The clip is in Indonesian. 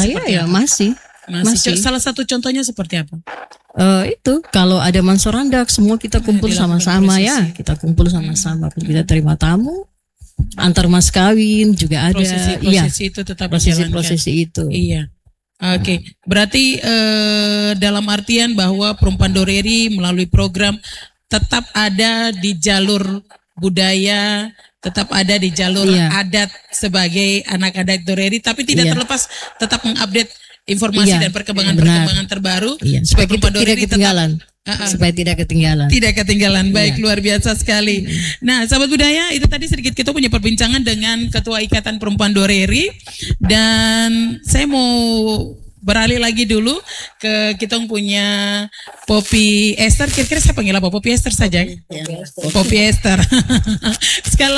saya seperti ya apa? masih. Salah satu contohnya seperti apa? Itu kalau ada mansorandak semua kita kumpul dilakukan sama-sama prosesi. ya, kita kumpul sama-sama, kita terima tamu, antar mas kawin juga ada, Prosesi itu tetap dijalankan. prosesi itu. Iya. Oke, berarti dalam artian bahwa perempuan Doreri melalui program tetap ada di jalur budaya, tetap ada di jalur adat sebagai anak adat Doreri, tapi tidak terlepas tetap mengupdate informasi dan perkembangan terbaru supaya kita tidak ketinggalan. Supaya tidak ketinggalan. Tidak ketinggalan. Baik, luar biasa sekali. Nah, sahabat budaya, itu tadi sedikit kita punya perbincangan dengan Ketua Ikatan Perempuan Doreri, dan saya mau beralih lagi dulu ke kita punya Poppy Esther. Kira-kira saya panggil apa? Poppy Esther saja. Poppy Esther. Sekali